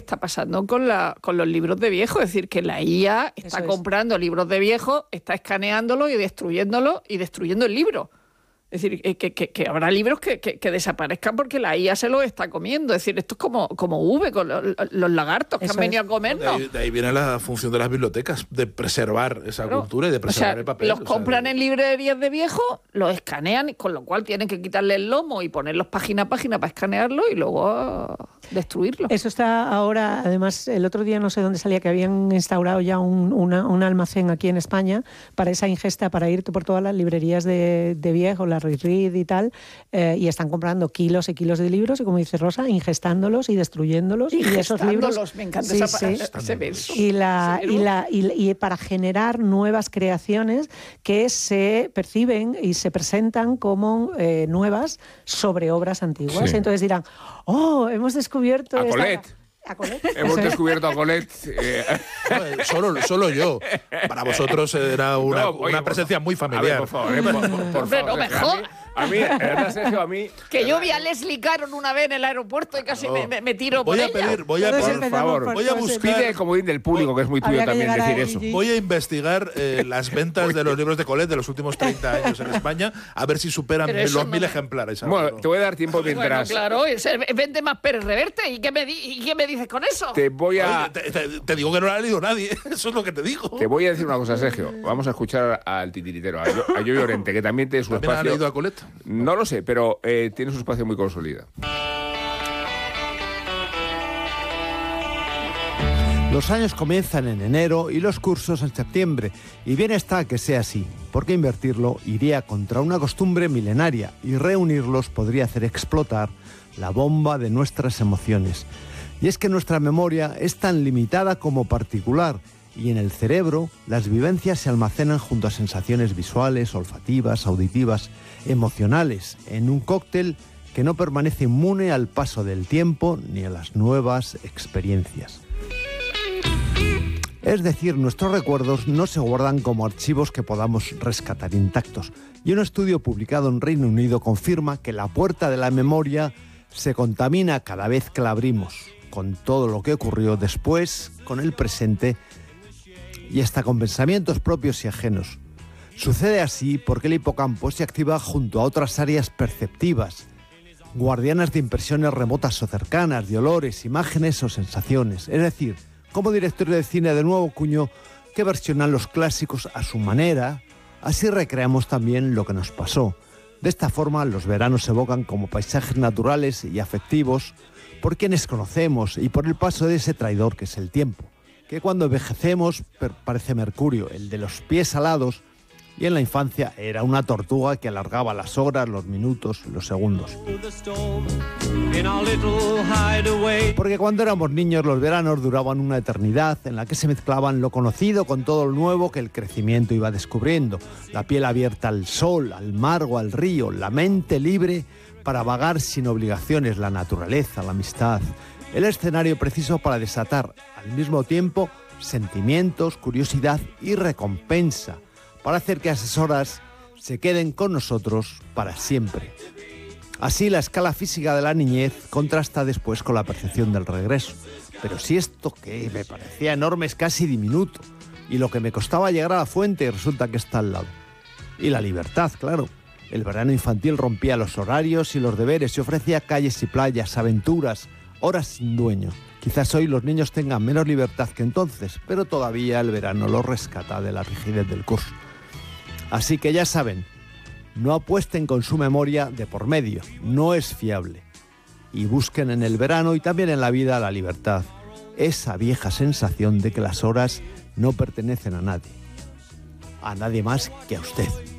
está pasando con los libros de viejo. Es decir, que la IA está comprando libros de viejo, está escaneándolos y destruyéndolos y destruyendo el libro. Es decir, que habrá libros que desaparezcan porque la IA se los está comiendo. Es decir, esto es como V con los lagartos que han venido a comernos. De ahí viene la función de las bibliotecas, de preservar esa cultura y de preservar el papel. Los compran en librerías de viejo, los escanean, con lo cual tienen que quitarle el lomo y ponerlos página a página para escanearlo y luego destruirlo. Eso está ahora, además, el otro día no sé dónde salía que habían instaurado ya un almacén aquí en España para esa ingesta, para ir por todas las librerías de viejo, la Read y tal, y están comprando kilos y kilos de libros y, como dice Rosa, ingestándolos y destruyéndolos. Y esos libros, me encanta ese verso. Y para generar nuevas creaciones que se perciben y se presentan como nuevas sobre obras antiguas. Sí. Entonces dirán, hemos descubierto a Colette. Hemos descubierto a Colette. Solo yo. Para vosotros era una presencia muy familiar. A ver, por favor. No me jodas. A mí, Sergio, a mí... Que yo vi a Leslie Caron una vez en el aeropuerto y casi me tiro por ella. Voy a buscar... Pide el comodín del público, que es muy tuyo también decir eso. Voy a investigar las ventas de los libros de Colette de los últimos 30 años en España, a ver si superan los 1.000 ejemplares. Bueno, te voy a dar tiempo mientras... Bueno, claro, vende más Pérez Reverte. ¿Y qué me dices con eso? Te voy a... Te digo que no lo ha leído nadie. Eso es lo que te digo. Te voy a decir una cosa, Sergio. Vamos a escuchar al titiritero, a Yoyo Llorente, que también tiene su espacio... ¿También ha leído a Colette? No lo sé, pero tiene su espacio muy consolidado. Los años comienzan en enero y los cursos en septiembre, y bien está que sea así, porque invertirlo iría contra una costumbre milenaria y reunirlos podría hacer explotar la bomba de nuestras emociones. Y es que nuestra memoria es tan limitada como particular, y en el cerebro las vivencias se almacenan junto a sensaciones visuales, olfativas, auditivas, emocionales, en un cóctel que no permanece inmune al paso del tiempo ni a las nuevas experiencias. Es decir, nuestros recuerdos no se guardan como archivos que podamos rescatar intactos. Y un estudio publicado en Reino Unido confirma que la puerta de la memoria se contamina cada vez que la abrimos, con todo lo que ocurrió después, con el presente y hasta con pensamientos propios y ajenos. Sucede así porque el hipocampo se activa junto a otras áreas perceptivas, guardianas de impresiones remotas o cercanas, de olores, imágenes o sensaciones. Es decir, como director de cine de nuevo cuño que versionan los clásicos a su manera, así recreamos también lo que nos pasó. De esta forma, los veranos se evocan como paisajes naturales y afectivos por quienes conocemos y por el paso de ese traidor que es el tiempo, que cuando envejecemos parece Mercurio, el de los pies alados, y en la infancia era una tortuga que alargaba las horas, los minutos, los segundos. Porque cuando éramos niños los veranos duraban una eternidad en la que se mezclaban lo conocido con todo lo nuevo que el crecimiento iba descubriendo, la piel abierta al sol, al mar o al río, la mente libre para vagar sin obligaciones, la naturaleza, la amistad, el escenario preciso para desatar al mismo tiempo sentimientos, curiosidad y recompensa, para hacer que esas horas se queden con nosotros para siempre. Así, la escala física de la niñez contrasta después con la percepción del regreso. Pero si esto que me parecía enorme es casi diminuto, y lo que me costaba llegar a la fuente resulta que está al lado. Y la libertad, claro. El verano infantil rompía los horarios y los deberes y ofrecía calles y playas, aventuras, horas sin dueño. Quizás hoy los niños tengan menos libertad que entonces, pero todavía el verano los rescata de la rigidez del curso. Así que ya saben, no apuesten con su memoria de por medio, no es fiable. Y busquen en el verano y también en la vida la libertad, esa vieja sensación de que las horas no pertenecen a nadie más que a usted.